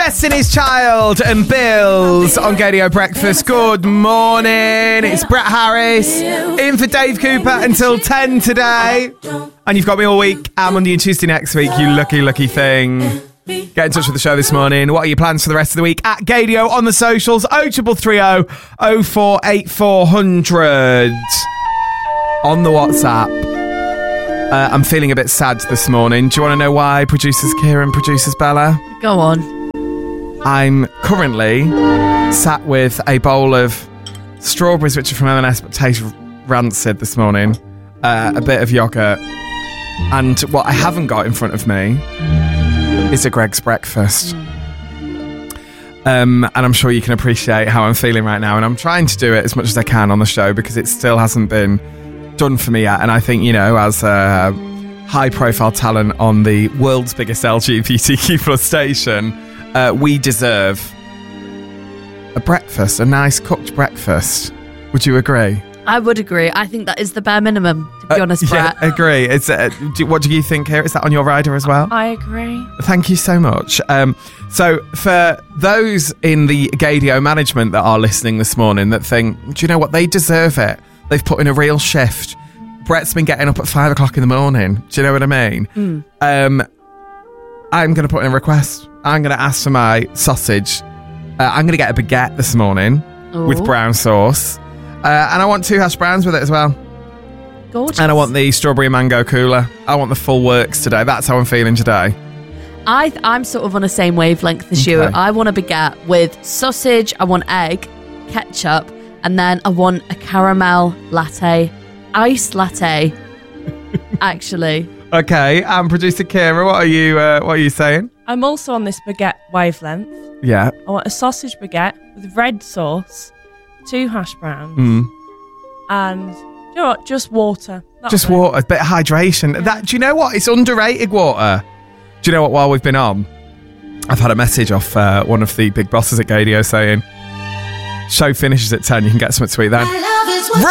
Destiny's Child and Bills on Gadio Breakfast. Good morning. It's Brett Harris in for Dave Cooper until 10 today. And you've got me all week and Monday and Tuesday next week, you lucky thing. Get in touch with the show this morning. What are your plans for the rest of the week? At Gadio on the socials, 0330 048400. On the WhatsApp. I'm feeling a bit sad this morning. Do you want to know why, producers Kieran, producers Bella? Go on. I'm currently sat with a bowl of strawberries, which are from M&S, but taste rancid this morning. A bit of yoghurt. And what I haven't got in front of me is a Greggs breakfast. And I'm sure you can appreciate how I'm feeling right now. And I'm trying to do it as much as I can on the show because it still hasn't been done for me yet. And I think, you know, as a high-profile talent on the world's biggest LGBTQ plus station, we deserve a breakfast, a nice cooked breakfast. Would you agree? I would agree. I think that is the bare minimum, to be honest, Brett. Yeah, agree. It's, what do you think here? Is that on your rider as well? I agree. Thank you so much. So for those in the Gadio management that are listening this morning that think, do you know what? They deserve it. They've put in a real shift. Brett's been getting up at 5 o'clock in the morning. Do you know what I mean? I'm going to put in a request. I'm going to ask for my sausage. I'm going to get a baguette this morning with brown sauce. And I want 2 hash browns with it as well. Gorgeous. And I want the strawberry mango cooler. I want the full works today. That's how I'm feeling today. I'm sort of on the same wavelength as you. I want a baguette with sausage, I want egg, ketchup, and then I want a caramel latte, iced latte, actually. Okay, and producer Kira, what are you saying? I'm also on this baguette wavelength. Yeah. I want a sausage baguette with red sauce, 2 hash browns, and you know what? Just water. Just water, a bit of hydration. Yeah. Do you know what? It's underrated water. Do you know what? While we've been on, I've had a message off one of the big bosses at Gadio saying, show finishes at 10, you can get something to eat then.